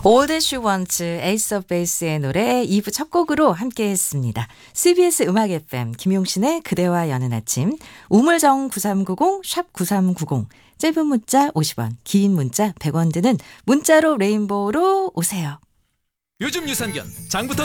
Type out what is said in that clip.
All That She Wants, 에이스 오브 베이스의 노래 2부 첫 곡으로 함께했습니다. CBS 음악 FM 김용신의 그대와 여는 아침, 우물정 9390 샵 9390, 짧은 문자 50원, 긴 문자 100원 드는 문자로 레인보우로 오세요. 요즘 유산균 장부터